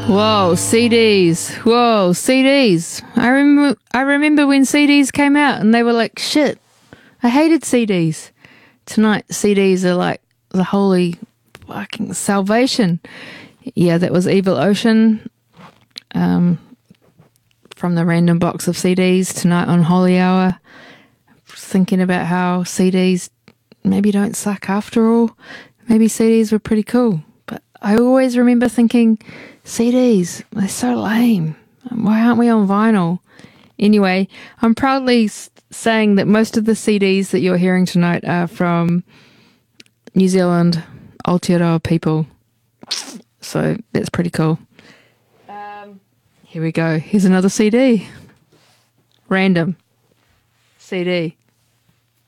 Whoa, CDs. Whoa, CDs. I remember when CDs came out and they were like shit. I hated CDs. Tonight, CDs are like the holy fucking salvation. Yeah, that was Evil Ocean. From the random box of CDs tonight on Holy Hour. Thinking about how CDs maybe don't suck after all. Maybe CDs were pretty cool. But I always remember thinking, CDs, they're so lame. Why aren't we on vinyl? Anyway, I'm proudly saying that most of the CDs that you're hearing tonight are from New Zealand Aotearoa people. So that's pretty cool. Here we go. Here's another CD. Random CD.